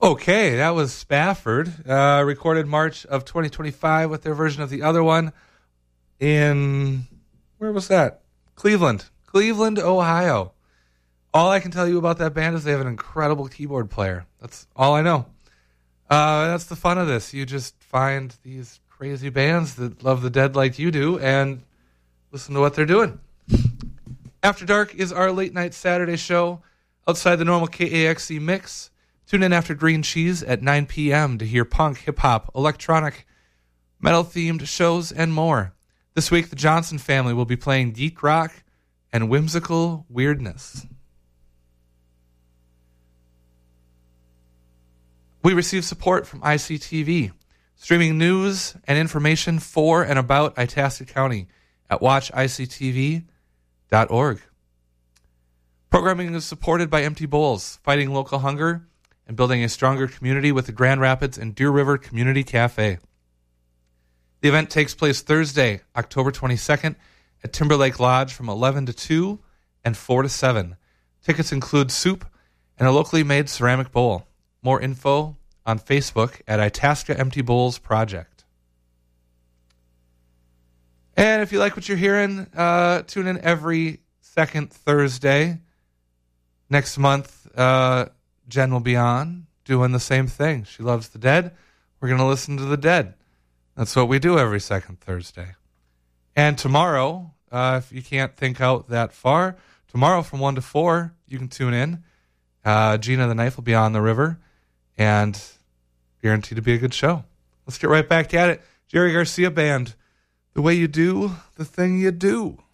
Okay, that was Spafford, recorded March of 2025 with their version of the other one in, where was that? Cleveland, Ohio. All I can tell you about that band is they have an incredible keyboard player. That's all I know. That's the fun of this. You just find these crazy bands that love the Dead like you do and listen to what they're doing. After Dark is our late night Saturday show outside the normal KAXE mix. Tune in after Green Cheese at 9 p.m. to hear punk, hip-hop, electronic, metal-themed shows, and more. This week, the Johnson family will be playing geek rock and whimsical weirdness. We receive support from ICTV, streaming news and information for and about Itasca County at watchictv.org. Programming is supported by Empty Bowls, fighting local hunger and building a stronger community with the Grand Rapids and Deer River Community Cafe. The event takes place Thursday, October 22nd at Timberlake Lodge from 11 to 2 and 4 to 7. Tickets include soup and a locally made ceramic bowl. More info on Facebook at Itasca Empty Bowls Project. And if you like what you're hearing, tune in every second Thursday. Next month, Jen will be on doing the same thing. She loves the Dead. We're going to listen to the Dead. That's what we do every second Thursday. And tomorrow, if you can't think out that far, tomorrow from 1 to 4, you can tune in. Gina the Knife will be on the river, and guaranteed to be a good show. Let's get right back at it. Jerry Garcia Band, the way you do the thing you do.